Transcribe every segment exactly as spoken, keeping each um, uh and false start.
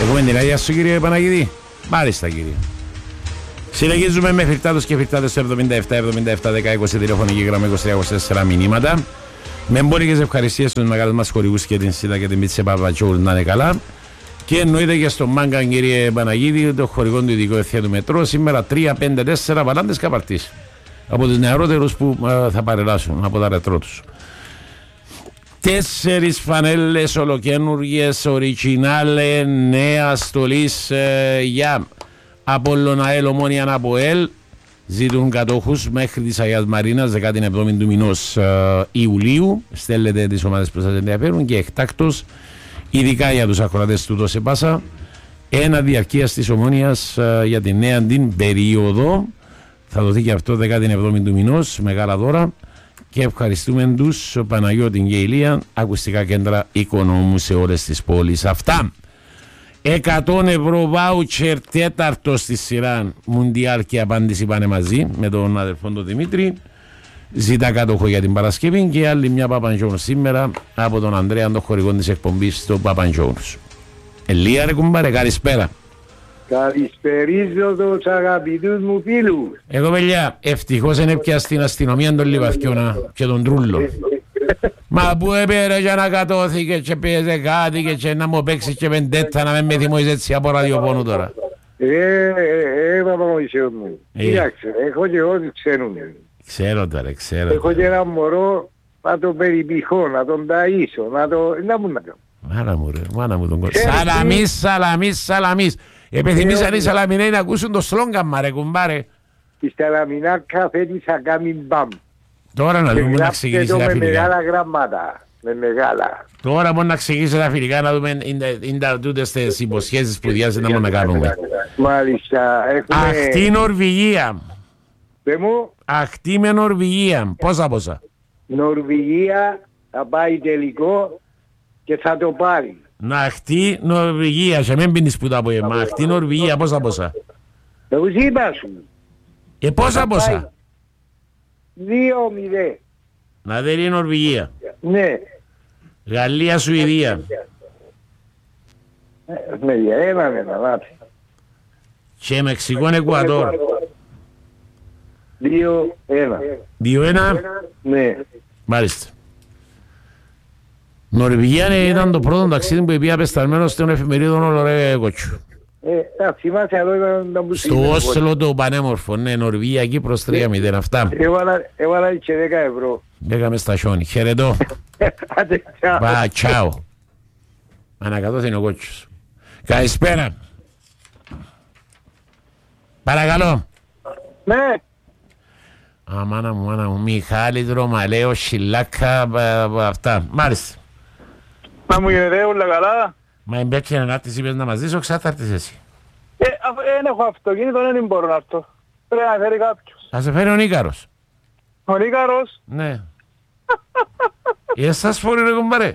Έχουμε την άδεια σου κύριε Παναγίδη. Μάλιστα κύριε. Συνεχίζουμε με φυρτάτος και φυρτάτες εβδομήντα επτά εβδομήντα επτά δέκα είκοσι τηλεφωνική γραμμή είκοσι τρία είκοσι τέσσερα μηνύματα. Με εμπόρικες ευχαριστίες στους μεγάλους μας χορηγούς και την Σίτα και την Μίτσε Παπατσούλ να είναι καλά. Και εννοείται και στον Μάγκα κύριε Παναγίδη, το χορηγό του ειδικού ευθεία του μετρό. Σήμερα τρία πέντε τέσσερα Βαλάντες Καπαρτής. Από τους νεαρότερους που α, θα παρελάσουν από τα ρετρό τους. Τέσσερις φανέλες ολοκένουργιες, οριτζινάλε, νέα στολής ε, για Απόλλωνα ΑΕΛ, Ομόνιαν ΑΠΟΕΛ. Ζητούν κατόχους μέχρι της Αγίας Μαρίνας, δεκαεπτά του μηνός ε, Ιουλίου. Στέλνετε τις ομάδες που σας ενδιαφέρουν και εκτάκτως, ειδικά για τους ακροατές του Δώσε Πάσα, ένα διαρκείας της Ομόνιας ε, για την νέα την περίοδο. Θα δοθεί και αυτό δεκαεπτά του μηνός, μεγάλα δώρα. Και ευχαριστούμε τους Παναγιώτη και Ηλία, ακουστικά κέντρα οικονόμου σε όλες τις πόλεις. Αυτά. εκατό ευρώ βάουτσερ τέταρτο στη σειρά Μουντιάλ και απάντηση πάνε μαζί με τον αδερφό του Δημήτρη. Ζητά κάτοχο για την Παρασκευή και άλλη μια Παπαντζόνου σήμερα από τον Ανδρέα, τον χορηγό της εκπομπής στο Παπαντζόνους. Ελία ρε κουμπάρε, καλησπέρα. Καλησπερίζω τους αγαπητούς μου φίλους. Εγώ παιδιά, ευτυχώς είναι πια στην αστυνομία των Λιβαθιώνα και τον Τρούλο. Μα που έπαιρε για να κατώθηκε και πέζε κάτι και να μου παίξει και βεντέτα να με θυμώσεις έτσι από ραδιοφώνου τώρα. Ε, ε, ε, Παπαμωυσιό μου. Κοίταξε, έχω και εγώ τι ξέρουν. Ξέρω τώρα, ξέρω. Έχω και ένα μωρό να τον περιπηχώ, να τον ταΐσω, να το... Να μου να κάνω. Μάνα μου ρε, μάνα μου τον κόσμο. Σαλαμίς, σαλαμίς, σαλαμίς. Επιθυμήσαν οι Σαλαμινέοι να ακούσουν το σλόγγαν μα ρε κουμπάρε. Η Σαλαμινά καφέτη θα κάνει μπαμ. Τώρα να δούμε να ξεκινήσει τα φιλικά. Με μεγάλα γραμμάτα. Με μεγάλα. Τώρα μόνο να ξεκινήσει τα φιλικά να δούμε είναι τούτες τις υποσχέσεις που διάζεται να κάνουμε. Μάλιστα. Αχτή Νορβηγία. Πε μου. Αχτή με Νορβηγία. Πόσα πόσα. Νορβηγία θα πάει τελικό και θα το πάρει. Να αχτή Νορβηγία. Και μην πίνεις που τα πω εμά. Αχτή Νορβηγία. Πόσα πόσα. Εγώ είπα σου. Ε πόσα πόσα. δύο μηδέν. Να δει η Νορβηγία. Ναι. Γαλλία, Σουηδία. Με διαέμαμε να μάθει. Και Μεξικό, Εκουαδόρ. δύο ένα. δύο ένα. Ναι. Μάλιστα. Νορβηγία ήταν το πρώτο ταξίδι που πήγα πεσταλμένος στον εφημερίδων Ολορέ Κότσου. Ε, θα θυμάσαι εδώ ήταν τα μουσική. Στο Όσλο το πανέμορφο, ναι, Νορβηγία, Κύπρος τρία μηδέν, αυτά. Έβαλα και δέκα ευρώ. Μπήκαμε στα χιόνι, χαιρετώ. Άντε, τσάω. Μπα, τσάω. Ανακατώθηκε ο Κότσος. Καλησπέρα. Παρακαλώ. Ναι. Α, μάνα μου, μάνα μου, Μιχάλης, Ρωμαλέο, Σιλάκα, αυτά. Μάλιστα. Να μου γίνεται όλα καλά. Μα εμπέκει να έρθεις, είπες να μας δεις, οξά θα έρθεις εσύ. Ε, δεν έχω αυτοκίνητο, δεν μπορώ να έρθω. Πρέπει να φέρει κάποιος. Θα σε φέρει ο Νίκαρος. Ο Νίκαρος. Ναι. Ε, σας φορεί ρε κομπάρε.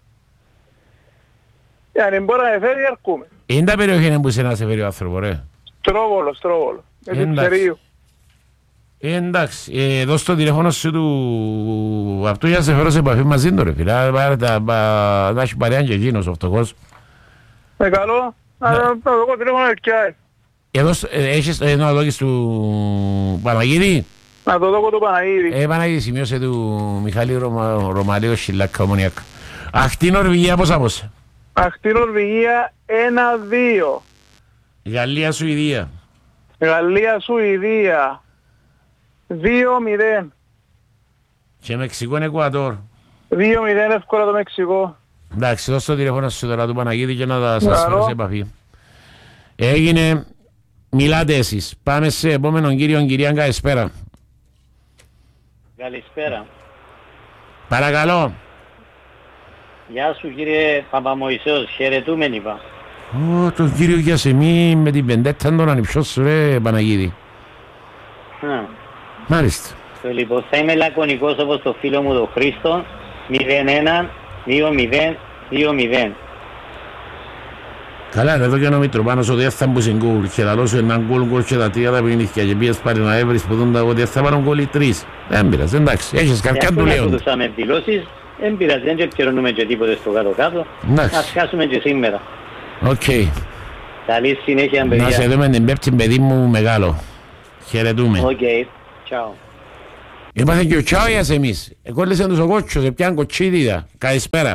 Ε, αν δεν μπορώ να με φέρει, αρκούμε. Είναι τα περιοχή που είσαι να σε φέρει ο άνθρωπο, ρε. Στρόβολο, στρόβολο. Με την ψερίου. Ε, εντάξει, ε, δώσ' το τηλέφωνο σου του αυτού για να σε φέρω σε επαφή μαζί του ρε φίλε. Να έχει παρέα και εκείνος ο φτωχός. Με καλό, να δω τηλέφωνο ευκαιάει. Εδώ έχεις ένα λόγις του Παναγίδη. Να το δω του Παναγίδη. Ε, Παναγίδη, σημείωσε του Μιχάλη Ρωμαλίου Σιλάκα Ομονιακά. Αχτή Νορβηγία πόσα πόσα. Αχτή Νορβηγία ένα δύο. Γαλλία Σουηδία. Γαλλία Σουηδία δύο μηδέν. Και Μεξικό Εκουαδόρ. δύο μηδέν εύκολα το Μεξικό. Εντάξει, δώσ' το τηλέφωνο σου τώρα του Παναγίδη και να σας φέρω σε επαφή. Έγινε, μιλάτε εσείς. Πάμε σε επόμενον κύριο, κυρία, καλησπέρα. Καλησπέρα. Παρακαλώ. Γεια σου κύριε Παπαμωυσέος, χαιρετούμεν είπα. Ω, τον κύριο Γιασεμί με την πεντέτα τον ανυψιός σου ρε Παναγίδη. Α. Μάλιστα. Λοιπόν, θα είμαι λακωνικός όπως το φίλο μου τον Χρήστο. μηδέν ένα δύο μηδέν δύο μηδέν. Καλά, εδώ και ο Μητροπάνος ότι θα μπουν γκολ και θα δώσω έναν γκολ γκολ και τα τρία τα πινήθηκε και πήγες πάρει να έβρεις που δουν τα ότι θα πάρουν γκολ οι τρεις. Δεν πειράζει, εντάξει, έχεις καρκιά του λέον. Αφού με δηλώσεις, δεν πειράζει, δεν επικαιρώνουμε και τίποτε στο κάτω-κάτω. Ας χάσουμε και σήμερα. Οκ. Καλή συνέχεια, παιδιά. Να σε δούμε την Πέμπτη, παιδί μου μεγάλο. Χαιρετούμε. Οκ, okay. Ciao. Είμαστε και ο Τσάουιας εμείς. Εκόλλησαν τους ο κότσος, σε πιάνε κοτσίδιδα. Καλησπέρα.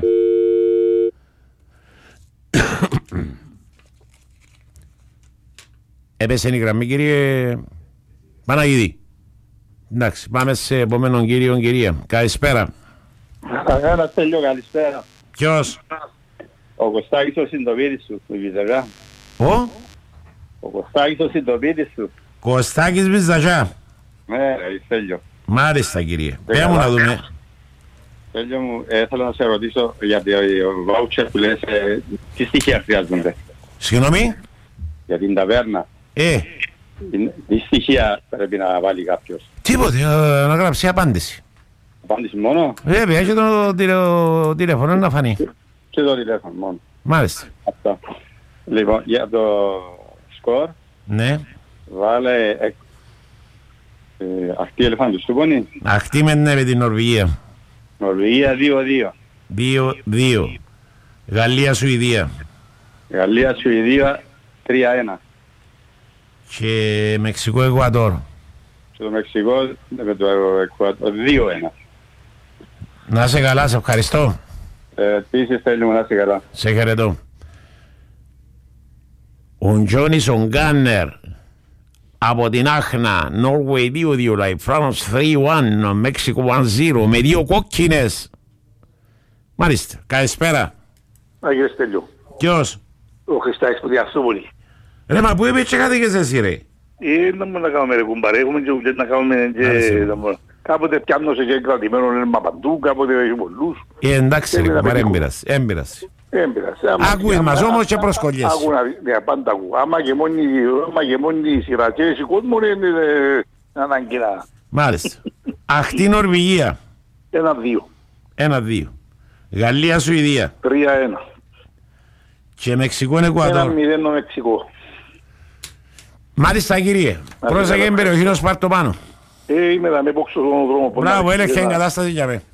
Έπεσε η γραμμή, κύριε Παναγίδη. Εντάξει, πάμε σε επόμενον κύριο, κυρία. Καλησπέρα. Ένα τέλειο, καλησπέρα. Ποιος? Ο Κωστάκης ο συντοπίτης σου, η Βυζαγά. Ο? Ο Κωστάκης ο συντοπίτης σου. Κωστάκης Βυζαγά. Ναι, ρε, τέλειο. Μάλιστα, κύριε. Πέρα μου να δούμε. Τέλειο μου, ε, θέλω να σε ρωτήσω για το βάουτσερ που λες, ε, τι στοιχεία χρειάζονται Συγγνώμη. για την ταβέρνα. Ε, Τι, τι στοιχεία πρέπει να βάλει κάποιος. τίποτε, ε, να γράψει απάντηση. Απάντηση μόνο Βέβαια, έχει το τηλε- τηλέφωνο να φανεί. και το τηλέφωνο μόνο. Μάλιστα. Αυτό. Λοιπόν, για το σκορ Ναι. βάλε ε, ε, αχτή ελεφάντου του πόνι. Αχτή με ναι με την Νορβηγία. Νορβηγία δύο δύο. δύο δύο. Γαλλία, Σουηδία. Γαλλία, Σουηδία τρία ένα. Και Μεξικό, Εκουαδόρ. Και το Μεξικό με το Εκουαδόρ δύο ένα. Να είσαι καλά, σε ευχαριστώ. Ε, επίσης θέλουμε να είσαι καλά. Σε χαιρετώ. Ο Τζόνις ο Γκάνερ από την Άχνα, Norway δύο δύο, like France τρία ένα, Μέξικο ένα μηδέν, με δύο κόκκινες. Μάλιστα, καλησπέρα. Άγιε Στέλιο. Ποιος? Ο Χριστάκης που διαστούμουν. Ρε, μα πού είπε και κάτι και εσύ, ρε. Ε, να μου να κάνουμε ρε κουμπάρε, έχουμε και ουλές να κάνουμε και... Κάποτε πιάνω σε και κρατημένο ρεύμα παντού, κάποτε έχει πολλούς. Ε, εντάξει ρε κουμπάρε, έμπειρας, έμπειρας. Έμπειρας. Άκουες μας όμως και προσκολιές. Άκου να δει, ναι, πάντα ακούω. Άμα και μόνοι, άμα και μόνοι οι σειρατές, οι κόσμοι είναι ανάγκη να... Μάλιστα. Αχτή Νορβηγία, Ένα δύο. ένα δύο. Γαλλία, Σουηδία. Τρία ένα. Και Μεξικό, Ένα Εκουαδόρ. μηδέν το Μεξικό. Μάλιστα, κύριε. Πρόσεχε την περιοχή να σπάρτο πάνω. Ε, είμαι θα με πόξω στον δρόμο. Μπράβο, έλεγχε την κατάσταση για μέ.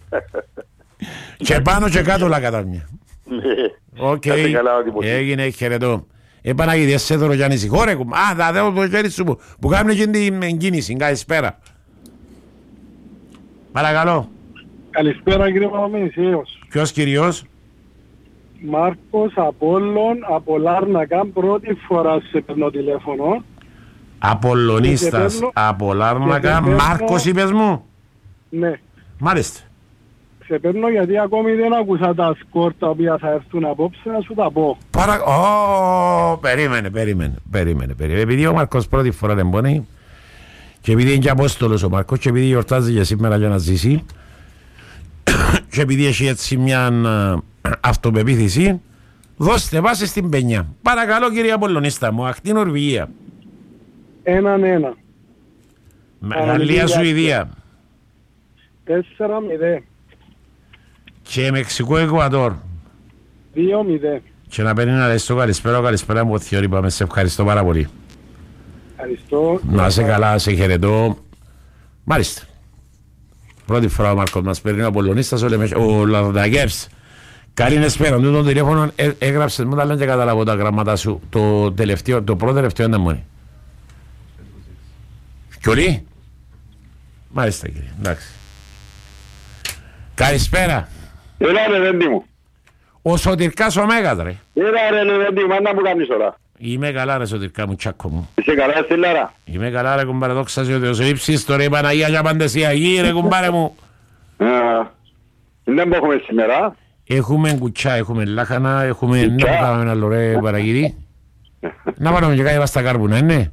Και πάνω και κάτω όλα κατάμια. Οκ, έγινε, χαιρετώ. Ε, Παναγίδη, εσύ έδωρο κι ανησυχώ ρε κουμπ. Α, θα δω το χέρι σου που, που κάνουν και την κίνηση. Καλησπέρα. Παρακαλώ. Καλησπέρα κύριε Παπαμενησίος. Ποιος κυριός? Μάρκος Απόλλων από Λάρνακα, πρώτη φορά σε παίρνω τηλέφωνο. Απολλωνίστας παίρνω- από Λάρνακα. και παίρνω- Μάρκος είπες μου. Ναι, Μάλιστα. σε παίρνω γιατί ακόμη δεν άκουσα τα σκορ τα οποία θα έρθουν απόψε να σου τα πω. Παρα... Ω, περίμενε, περίμενε, περίμενε, περίμενε. Επειδή ο Μάρκος πρώτη φορά δεν μπορεί και επειδή είναι και Απόστολος ο Μάρκος και επειδή γιορτάζει για σήμερα για να ζήσει και επειδή έχει έτσι μια ε, αυτοπεποίθηση, δώστε βάση στην πενιά. Παρακαλώ κύριε Απολλωνίστα μου, αχτή Νορβηγία. Έναν ένα. Γαλλία, Σουηδία. Τέσσερα μηδέν. Και Μεξικό, Εκουαδόρ. Δύο μηδέν. Και να παίρνει να λες το καλησπέρα, καλησπέρα μου Θιώρη, πάμε, σε ευχαριστώ πάρα πολύ. Ευχαριστώ. Να είσαι καλά, σε χαιρετώ. Μάλιστα. Πρώτη φορά ο Μάρκος μας παίρνει ο Απολλωνίστας, ο, Λεμεσ... ο Λαδαγεύς. Καλή εσπέρα, του τον τηλέφωνο ε, έγραψες μου, τα λένε και καταλάβω τα γραμμάτα σου. Το τελευταίο, το πρώτο τελευταίο είναι μόνοι. Κι όλοι. Μάλιστα κύριε, εντάξει. Καλησπέρα. Έλα ρε Λεβέντη μου. Ο Σωτηρκάς ο Μέγας ρε. Έλα ρε Λεβέντη μου, άντα που κάνεις τώρα. Είμαι καλά ρε Σωτηρκά μου, τσάκο μου. Είσαι καλά στη Λάρα. Είμαι καλά ρε κουμπάρε, δόξα σε ότι ο Σοίψης τώρα η Παναγία και απάντηση Αγία ρε κουμπάρε μου. Δεν έχουμε σήμερα. Έχουμε κουτσά, έχουμε λάχανα, έχουμε... Να που κάνουμε ένα άλλο ρε Παραγίδη. Να πάρουμε και κάτι στα κάρβουνα, είναι.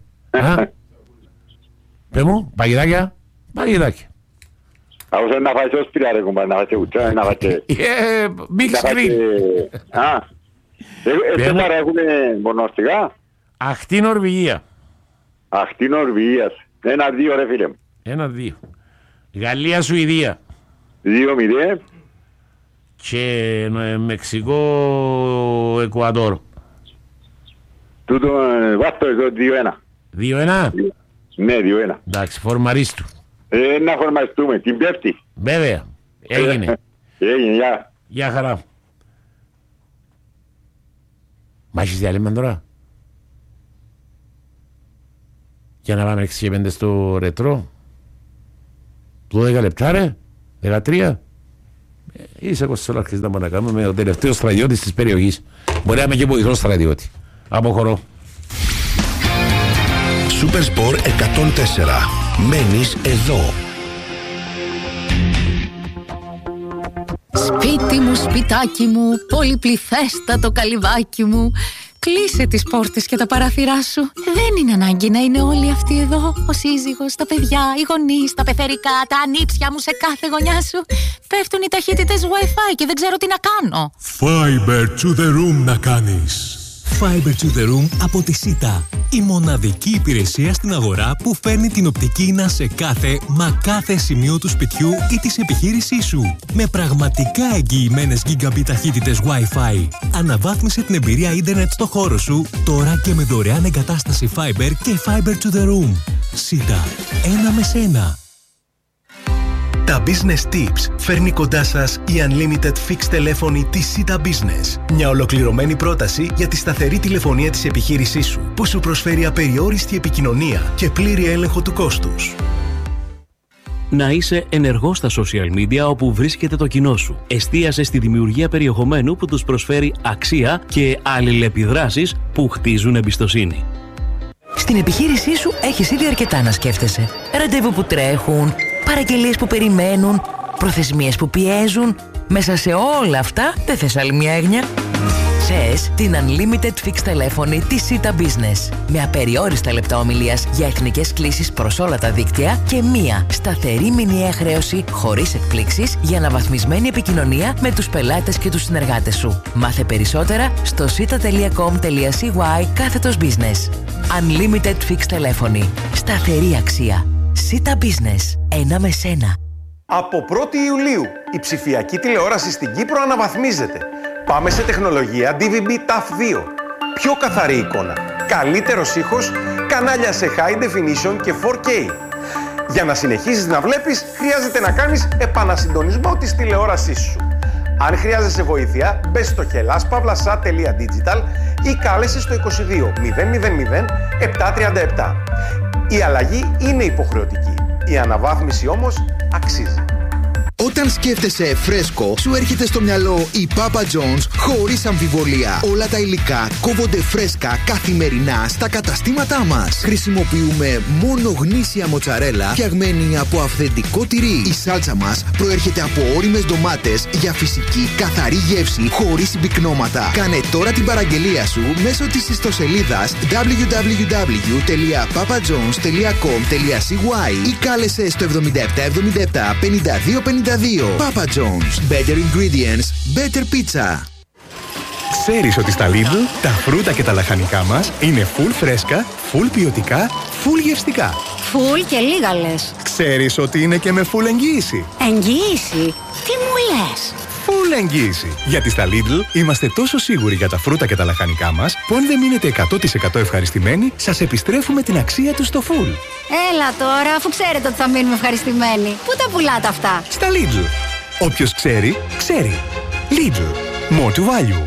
Πες μου, παγιδάκια, παγιδάκια. Άκουσα να φάει ως πειρά ρε κουμπάρε, να φάει κουτσά, να φάει... Ε, big screen. Α, εσύ τώρα έχουμε μονοστικά. Αχτή Νορβηγία. Αχτή Νορβηγίας. Ένα δύο ρε φίλε μου. Ένα, δύο. Γαλλία, Σουηδία. Δύο μηδέν. Και ε, Μεξικό, Εκουαδόρ. Τούτο βάστο εδώ δύο ένα. Δύο ένα. Ναι, δύο ένα. Εντάξει, φορμαρίστου. Ε, να φορμαστούμε, την Πέμπτη. Βέβαια, έγινε. Έγινε, γεια. Γεια χαρά. Μα έχεις διάλειμμα τώρα. για να πάμε έξι και πέντε στο ρετρό. δώδεκα λεπτά ρε, δεκατρία. Είσαι κοστολάρχης να μπορούμε να κάνουμε με ο τελευταίος στρατιώτης της περιοχής. Μπορεί να είμαι και βοηθός στρατιώτη. Αποχωρώ. Super Sport εκατόν τέσσερα. Μένεις εδώ. Σπίτι μου, σπιτάκι μου, πολυπληθέστατο καλυβάκι μου. Κλείσε τις πόρτες και τα παράθυρά σου. Δεν είναι ανάγκη να είναι όλοι αυτοί εδώ. Ο σύζυγος, τα παιδιά, οι γονείς, τα πεθερικά, τα ανήψια μου σε κάθε γωνιά σου. Πέφτουν οι ταχύτητες Wi-Fi και δεν ξέρω τι να κάνω. Fiber to the room να κάνεις. Fiber to the room από τη Σίτα. Η μοναδική υπηρεσία στην αγορά που φέρνει την οπτική ίνα σε κάθε, μα κάθε σημείο του σπιτιού ή της επιχείρησής σου. Με πραγματικά εγγυημένες gigabit ταχύτητες Wi-Fi. Αναβάθμισε την εμπειρία ίντερνετ στο χώρο σου, τώρα και με δωρεάν εγκατάσταση Fiber και Fiber to the room. Σίτα. Ένα με σένα. Τα Business Tips φέρνει κοντά σας η Unlimited Fixed τηλέφωνη της Sita Business. Μια ολοκληρωμένη πρόταση για τη σταθερή τηλεφωνία της επιχείρησής σου, που σου προσφέρει απεριόριστη επικοινωνία και πλήρη έλεγχο του κόστους. Να είσαι ενεργός στα social media όπου βρίσκεται το κοινό σου. Εστίασε στη δημιουργία περιεχομένου που τους προσφέρει αξία και αλληλεπιδράσεις που χτίζουν εμπιστοσύνη. Στην επιχείρησή σου έχεις ήδη αρκετά να σκέφτεσαι. Ραντεβού που τρέχουν, παραγγελίες που περιμένουν, προθεσμίες που πιέζουν. Μέσα σε όλα αυτά δεν θες άλλη μια έγνοια. Θες την Unlimited Fixed τηλέφωνη της Sita Business. Με απεριόριστα λεπτά ομιλίας για εθνικές κλήσεις προς όλα τα δίκτυα και μία σταθερή μηνιαία χρέωση χωρίς εκπλήξεις για αναβαθμισμένη επικοινωνία με τους πελάτες και τους συνεργάτες σου. Μάθε περισσότερα στο sita.com.cy κάθετος business. Unlimited Fixed τηλέφωνη. Σταθερή αξία. Sita Business. Ένα με σένα. Από πρώτη Ιουλίου η ψηφιακή τηλεόραση στην Κύπρο αναβαθμίζεται. Πάμε σε τεχνολογία ντι βι μπι ταφ δύο. Πιο καθαρή εικόνα, καλύτερος ήχος, κανάλια σε High Definition και φορ κέι. Για να συνεχίσεις να βλέπεις, χρειάζεται να κάνεις επανασυντονισμό της τηλεόρασής σου. Αν χρειάζεσαι βοήθεια, μπες στο hellas.pavlasa τελεία digital ή κάλεσε στο είκοσι δύο μηδέν μηδέν μηδέν επτά τριάντα επτά. Η αλλαγή είναι υποχρεωτική. Η αναβάθμιση όμως αξίζει. Όταν σκέφτεσαι φρέσκο, σου έρχεται στο μυαλό η Papa John's χωρίς αμφιβολία. Όλα τα υλικά κόβονται φρέσκα καθημερινά στα καταστήματά μας. Χρησιμοποιούμε μόνο γνήσια μοτσαρέλα φτιαγμένη από αυθεντικό τυρί. Η σάλτσα μας προέρχεται από ώριμες ντομάτες για φυσική καθαρή γεύση χωρίς συμπυκνώματα. Κάνε τώρα την παραγγελία σου μέσω της ιστοσελίδας double-u double-u double-u τελεία papajohns τελεία com τελεία c y ή κάλεσε στο εβδομήντα επτά εβδομήντα επτά πενήντα δύο πενήντα δύο. Papa John's. Better ingredients, better pizza. Ξέρεις ότι στα Lidl τα φρούτα και τα λαχανικά μας είναι full φρέσκα, full ποιοτικά, full γευστικά. Full και λίγα λες. Ξέρεις ότι είναι και με full εγγύηση. Εγγύηση? Τι μου λες? Full εγγύηση. Γιατί στα Lidl είμαστε τόσο σίγουροι για τα φρούτα και τα λαχανικά μας που αν δεν μείνετε εκατό τοις εκατό ευχαριστημένοι, σας επιστρέφουμε την αξία τους στο full. Έλα τώρα, αφού ξέρετε ότι θα μείνουμε ευχαριστημένοι. Πού τα πουλάτε αυτά? Στα Lidl. Όποιος ξέρει, ξέρει. Lidl. More to value.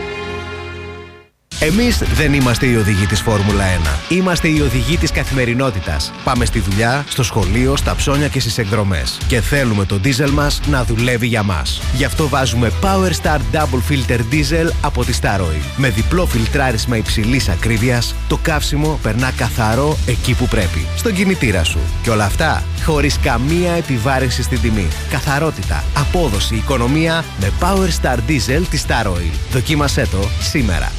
Εμείς δεν είμαστε οι οδηγοί της Φόρμουλα ένα. Είμαστε οι οδηγοί της καθημερινότητας. Πάμε στη δουλειά, στο σχολείο, στα ψώνια και στις εκδρομές. Και θέλουμε το ντίζελ μας να δουλεύει για μας. Γι' αυτό βάζουμε Power Star Double Filter Diesel από τη Star Oil. Με διπλό φιλτράρισμα υψηλής ακρίβειας, το καύσιμο περνά καθαρό εκεί που πρέπει. Στον κινητήρα σου. Και όλα αυτά χωρίς καμία επιβάρυνση στην τιμή. Καθαρότητα, απόδοση, οικονομία με Power Star Diesel της Star Oil. Δοκίμασέ το σήμερα.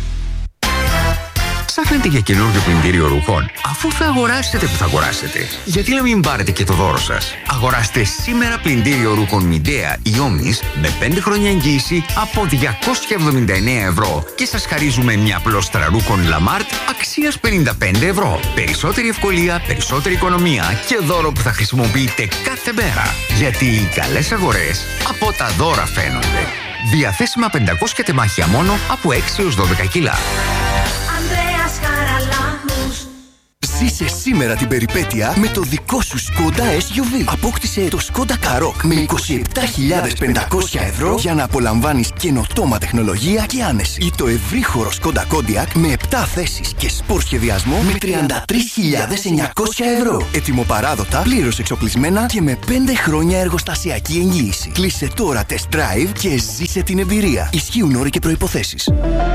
Ψάχνετε για καινούργιο πλυντήριο ρούχων? Αφού θα αγοράσετε που θα αγοράσετε, γιατί να μην πάρετε και το δώρο σας? Αγοράστε σήμερα πλυντήριο ρούχων Midea ή Omnis με πέντε χρόνια εγγύηση από διακόσια εβδομήντα εννέα ευρώ και σας χαρίζουμε μια πλώστρα ρούχων Lamart αξίας πενήντα πέντε ευρώ. Περισσότερη ευκολία, περισσότερη οικονομία και δώρο που θα χρησιμοποιείτε κάθε μέρα. Γιατί οι καλές αγορές από τα δώρα φαίνονται. Διαθέσιμα πεντακόσια τεμάχια μόνο από έξι έως δώδεκα κιλά. Ζήσε σήμερα την περιπέτεια με το δικό σου Skoda ες γιου βι. Απόκτησε το Skoda Karoq με είκοσι επτά χιλιάδες πεντακόσια ευρώ για να απολαμβάνεις καινοτόμα τεχνολογία και άνεση. Ή το ευρύχωρο Skoda Kodiaq με επτά θέσεις και σπορ σχεδιασμό με τριάντα τρεις χιλιάδες εννιακόσια ευρώ. Ετοιμοπαράδοτα, πλήρως εξοπλισμένα και με πέντε χρόνια εργοστασιακή εγγύηση. Κλείσε τώρα test drive και ζήσε την εμπειρία. Ισχύουν όροι και προϋποθέσεις.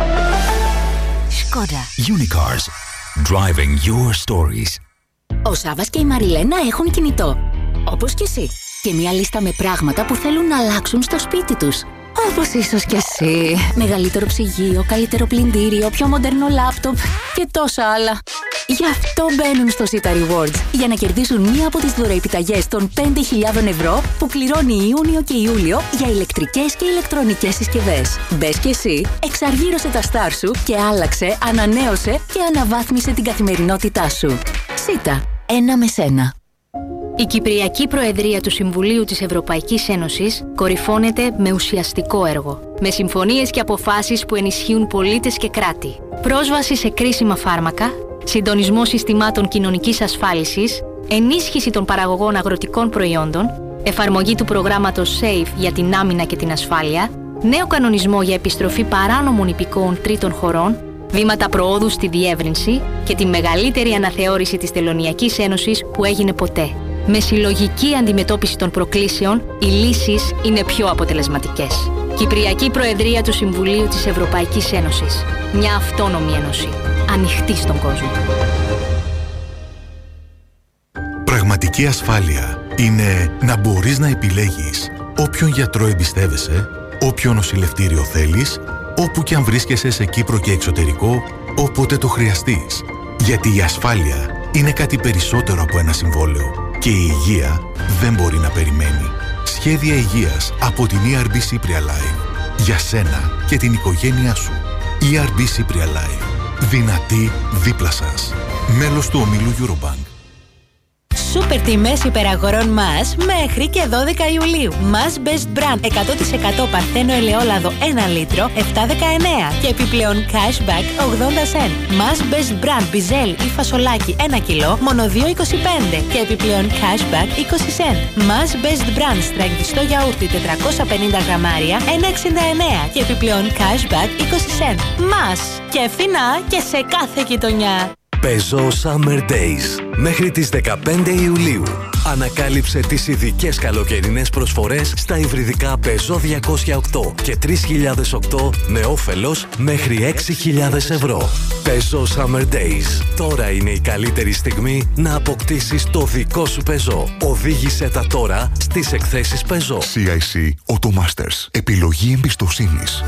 Skoda. Unicars. Driving your stories. Ο Σάββας και η Μαριλένα έχουν κινητό. Όπως και εσύ. Και μια λίστα με πράγματα που θέλουν να αλλάξουν στο σπίτι τους. Όπως ίσως και εσύ. Μεγαλύτερο ψυγείο, καλύτερο πλυντήριο, πιο μοντέρνο λάπτοπ και τόσα άλλα. Γι' αυτό μπαίνουν στο Sita Rewards. Για να κερδίσουν μία από τις δωροεπιταγές των πέντε χιλιάδες ευρώ που κληρώνει Ιούνιο και Ιούλιο για ηλεκτρικές και ηλεκτρονικές συσκευές. Μπες και εσύ, εξαργύρωσε τα στάρ σου και άλλαξε, ανανέωσε και αναβάθμισε την καθημερινότητά σου. Sita. Ένα με σένα. Η Κυπριακή Προεδρία του Συμβουλίου της Ευρωπαϊκής Ένωσης κορυφώνεται με ουσιαστικό έργο. Με συμφωνίες και αποφάσεις που ενισχύουν πολίτες και κράτη. Πρόσβαση σε κρίσιμα φάρμακα, συντονισμό συστημάτων κοινωνικής ασφάλισης, ενίσχυση των παραγωγών αγροτικών προϊόντων, εφαρμογή του προγράμματος SAFE για την άμυνα και την ασφάλεια, νέο κανονισμό για επιστροφή παράνομων υπηκόων τρίτων χωρών, βήματα προόδου στη διεύρυνση και τη μεγαλύτερη αναθεώρηση της Τελωνειακής Ένωσης που έγινε ποτέ. Με συλλογική αντιμετώπιση των προκλήσεων, οι λύσεις είναι πιο αποτελεσματικές. Κυπριακή Προεδρία του Συμβουλίου της Ευρωπαϊκής Ένωσης. Μια αυτόνομη ένωση. Ανοιχτή στον κόσμο. Πραγματική ασφάλεια είναι να μπορείς να επιλέγεις όποιον γιατρό εμπιστεύεσαι, όποιο νοσηλευτήριο θέλεις, όπου και αν βρίσκεσαι σε Κύπρο και εξωτερικό, όποτε το χρειαστείς. Γιατί η ασφάλεια είναι κάτι περισσότερο από ένα συμβόλαιο. Και η υγεία δεν μπορεί να περιμένει. Σχέδια υγείας από την ι αρ μπι Cypria Life. Για σένα και την οικογένειά σου. ι αρ μπι Cypria Life. Δυνατή δίπλα σας. Μέλος του ομίλου Eurobank. Σούπερ τιμές υπεραγορών μας μέχρι και δώδεκα Ιουλίου. Μας Best Brand εκατό τοις εκατό παρθένο ελαιόλαδο ένα λίτρο επτά δεκαεννέα και επιπλέον cashback ογδόντα σεντ. Μας Best Brand μπιζέλ ή φασολάκι ένα κιλό μόνο δύο είκοσι πέντε και επιπλέον cashback είκοσι σεντ. Μας Best Brand στραγγιστό γιαούρτι τετρακόσια πενήντα γραμμάρια ένα εξήντα εννέα και επιπλέον cashback είκοσι σεντ. Μας και φθηνά και σε κάθε γειτονιά. Peugeot Summer Days. Μέχρι τις δεκαπέντε Ιουλίου. Ανακάλυψε τις ειδικές καλοκαιρινές προσφορές στα υβριδικά Peugeot διακόσια οκτώ και τρεις χιλιάδες οκτώ με όφελος μέχρι έξι χιλιάδες ευρώ. Peugeot Summer Days. Τώρα είναι η καλύτερη στιγμή να αποκτήσεις το δικό σου Peugeot. Οδήγησε τα τώρα στις εκθέσεις Peugeot. σι άι σι Auto Masters. Επιλογή εμπιστοσύνης.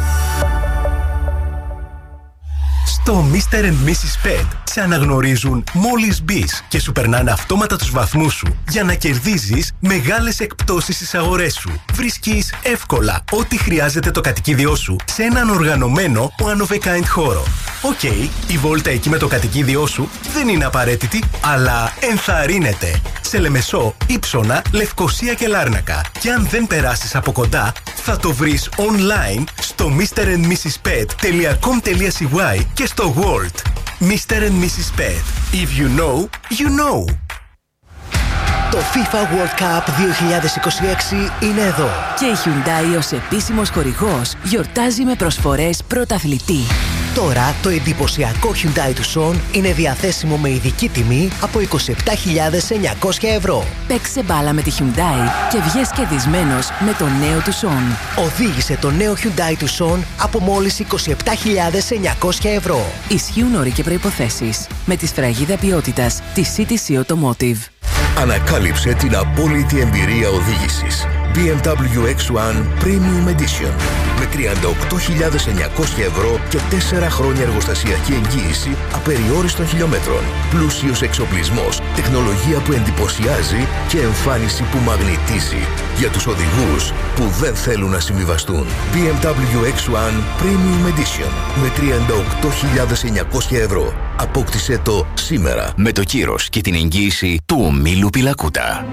Στο μίστερ εντ μίσις Pet σε αναγνωρίζουν μόλις μπεις και σου περνάνε αυτόματα τους βαθμούς σου για να κερδίζεις μεγάλες εκπτώσεις στις αγορές σου. Βρίσκεις εύκολα ό,τι χρειάζεται το κατοικίδιό σου σε έναν οργανωμένο one of a kind χώρο. Οκ, okay, η βόλτα εκεί με το κατοικίδιό σου δεν είναι απαραίτητη, αλλά ενθαρρύνεται. Σε Λεμεσό, Ήψονα, Λευκοσία και Λάρνακα. Και αν δεν περάσεις από κοντά, θα το βρεις online στο μίστερ εντ μίσις pet τελεία κομ τελεία σι γουάι και στο World. μίστερ εντ μίσις Pet. If you know, you know. Το FIFA World Cup δύο χιλιάδες είκοσι έξι είναι εδώ. Και η Hyundai ως επίσημος χορηγός γιορτάζει με προσφορές πρωταθλητή. Τώρα το εντυπωσιακό Hyundai Tucson είναι διαθέσιμο με ειδική τιμή από είκοσι επτά χιλιάδες εννιακόσια ευρώ. Παίξε μπάλα με τη Hyundai και βγες κερδισμένος με το νέο Tucson. Οδήγησε το νέο Hyundai Tucson από μόλις είκοσι επτά χιλιάδες εννιακόσια ευρώ. Ισχύουν όροι και προϋποθέσεις. Με τη σφραγίδα ποιότητας της σι τι σι Automotive. Ανακάλυψε την απόλυτη εμπειρία οδήγησης. μπι εμ ντάμπλιου εξ ουάν Premium Edition με τριάντα οκτώ χιλιάδες εννιακόσια ευρώ και τέσσερα χρόνια εργοστασιακή εγγύηση απεριόριστων χιλιόμετρων. Πλούσιος εξοπλισμός, τεχνολογία που εντυπωσιάζει και εμφάνιση που μαγνητίζει για τους οδηγούς που δεν θέλουν να συμβιβαστούν. μπι εμ ντάμπλιου εξ ουάν Premium Edition με τριάντα οκτώ χιλιάδες εννιακόσια ευρώ. Απόκτησε το σήμερα με το κύρος και την εγγύηση του ομίλου Πιλακούτα.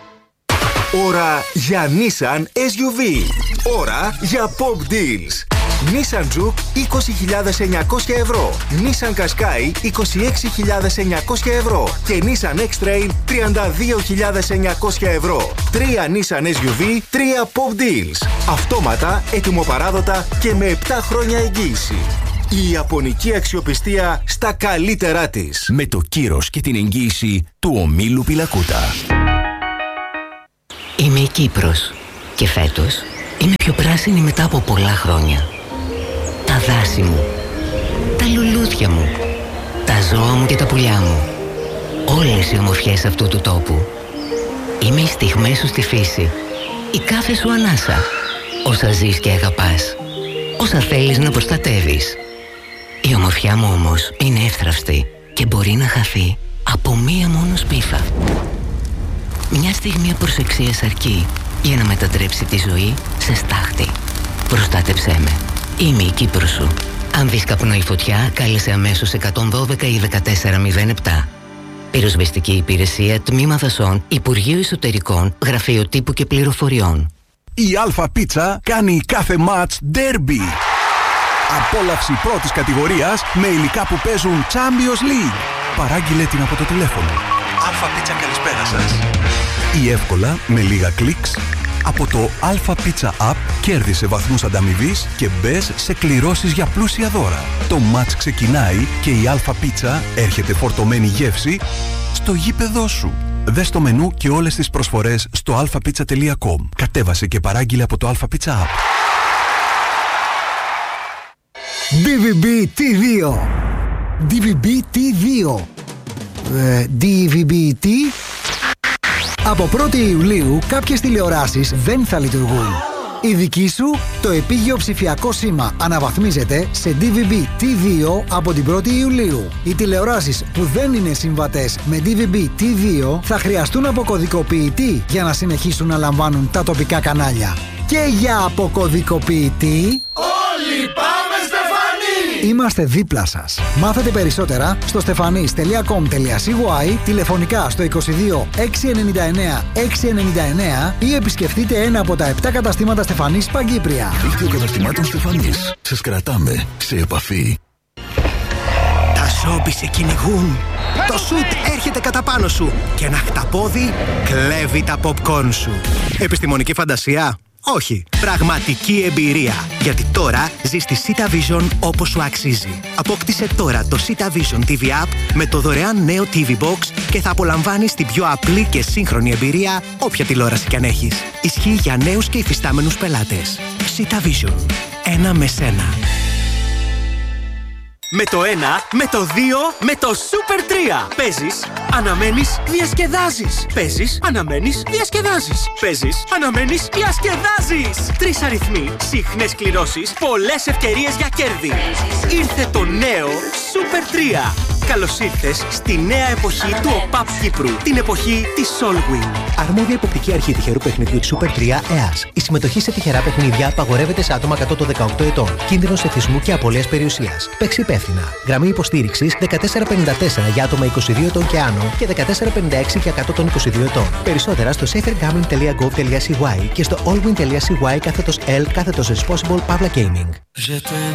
Ώρα για Nissan ες γιου βι. Ώρα για Pop Deals. Nissan Juke είκοσι χιλιάδες εννιακόσια ευρώ. Nissan Qashqai είκοσι έξι χιλιάδες εννιακόσια ευρώ. Και Nissan X-Trail τριάντα δύο χιλιάδες εννιακόσια ευρώ. Τρία Nissan ες γιου βι, τρία Pop Deals. Αυτόματα, έτοιμοπαράδοτα και με επτά χρόνια εγγύηση. Η ιαπωνική αξιοπιστία στα καλύτερά της. Με το κύρος και την εγγύηση του ομίλου Πιλακούτα. Είμαι η Κύπρος και φέτος είμαι πιο πράσινη μετά από πολλά χρόνια. Τα δάση μου, τα λουλούδια μου, τα ζώα μου και τα πουλιά μου. Όλες οι ομορφιές αυτού του τόπου. Είμαι οι στιγμές σου στη φύση, η κάθε σου ανάσα, όσα ζεις και αγαπάς, όσα θέλεις να προστατεύεις. Η ομορφιά μου όμως είναι εύθραυστη και μπορεί να χαθεί από μία μόνο σπίθα. Μια στιγμή προσεξίας αρκεί για να μετατρέψει τη ζωή σε στάχτη. Προστάτεψέ με. Είμαι η Κύπρος σου. Αν δεις καπνό ή φωτιά, κάλεσε αμέσως εκατόν δώδεκα ή δεκατέσσερα μηδέν επτά. Πυροσβεστική υπηρεσία, Τμήμα Δασών, Υπουργείο Εσωτερικών, Γραφείο Τύπου και Πληροφοριών. Η Αλφα Πίτσα κάνει κάθε μάτς ντέρμπι. Απόλαυση πρώτης κατηγορίας με υλικά που παίζουν Champions League. Παράγγειλε την από το τηλέφωνο. Αλφα Πίτσα, καλησπέρα σας. Ή εύκολα, με λίγα κλικς, από το Αλφα Πίτσα App κέρδισε βαθμούς ανταμοιβής και μπες σε κληρώσεις για πλούσια δώρα. Το μάτς ξεκινάει και η Αλφα Πίτσα έρχεται φορτωμένη γεύση στο γήπεδό σου. Δες το μενού και όλες τις προσφορές στο αλφαπίτσα τελεία κομ. Κατέβασε και παράγγειλε από το Αλφα Πίτσα App. ντι βι μπι τι δύο. ντι βι μπι τι δύο. Ε, ντι βι μπι τι. Από πρώτη Ιουλίου κάποιες τηλεοράσεις δεν θα λειτουργούν. Η δική σου, το επίγειο ψηφιακό σήμα αναβαθμίζεται σε ντι βι μπι τι δύο από την πρώτη Ιουλίου. Οι τηλεοράσεις που δεν είναι συμβατές με ντι βι μπι τι δύο θα χρειαστούν αποκωδικοποιητή για να συνεχίσουν να λαμβάνουν τα τοπικά κανάλια. Και για αποκωδικοποιητή... Όλοι πάμε Στεφανή! Είμαστε δίπλα σας. Μάθετε περισσότερα στο στεφανής τελεία κομ τελεία σι γουάι, τηλεφωνικά στο είκοσι δύο εξακόσια ενενήντα εννέα εξακόσια ενενήντα εννέα ή επισκεφτείτε ένα από τα επτά καταστήματα Στεφανής Παγκύπρια. Δίκτυο καταστημάτων Στεφανής. Σας κρατάμε σε επαφή. Τα ζόμπι σε κυνηγούν. Το σουτ έρχεται κατά πάνω σου και ένα χταπόδι κλέβει τα popcorn σου. Επιστημονική φαντασία? Όχι. Πραγματική εμπειρία. Γιατί τώρα ζεις τη Sita Vision όπως σου αξίζει. Απόκτησε τώρα το Sita Vision τι βι App με το δωρεάν νέο τι βι Box και θα απολαμβάνεις την πιο απλή και σύγχρονη εμπειρία όποια τηλεόραση κι αν έχεις. Ισχύει για νέους και υφιστάμενους πελάτες. Sita Vision. Ένα με σένα. Με το ένα, με το δύο, με το Super τρία. Παίζεις, αναμένεις, διασκεδάζεις. Παίζεις, αναμένεις, διασκεδάζεις. Παίζεις, αναμένεις, διασκεδάζεις. Τρεις αριθμοί, συχνές κληρώσεις, πολλές ευκαιρίες για κέρδη. Ήρθε το νέο Super τρία. Καλώς ήρθες στη νέα εποχή του ΟΠΑΠ Κύπρου. Την εποχή της Solwyn. Αρμόδια υποπτική αρχή τυχερού παιχνιδιού της Super τρία ΕΑΣ. Η συμμετοχή σε τυχερά παιχνίδια απαγορεύεται σε άτομα κάτω των δεκαοκτώ ετών. Κίνδυνος εθισμού και απώλειας περιουσίας. Παίξει υπεύθυνα. Γραμμή υποστήριξης δεκατέσσερα πενήντα τέσσερα για άτομα είκοσι δύο ετών και άνω και δεκατέσσερα πενήντα έξι για κάτω των είκοσι δύο ετών. Περισσότερα στο safergambling τελεία gov τελεία σι γουάι και στο allwin τελεία σι γουάι κάθετος L κάθετος responsible Pavla Gaming.